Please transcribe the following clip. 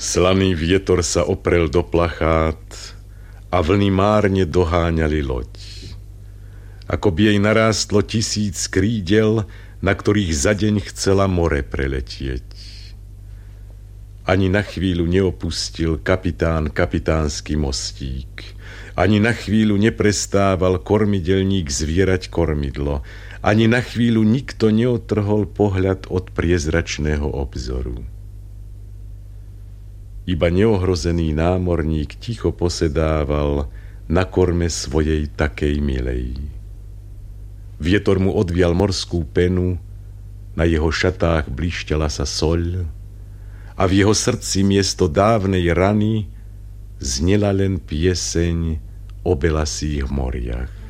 Slaný vietor sa oprel do plachát a vlny márne doháňali loď. Ako by jej narástlo 1000 krídel, na ktorých za deň chcela more preletieť. Ani na chvíľu neopustil kapitán kapitánsky mostík. Ani na chvíľu neprestával kormidelník zvierať kormidlo. Ani na chvíľu nikto neotrhol pohľad od priezračného obzoru. Iba neohrozený námorník ticho posedával na korme svojej takej milej. Vietor mu odvial morskú penu, na jeho šatách blišťala sa soľ a v jeho srdci miesto dávnej rany znela len pieseň o belasých moriach.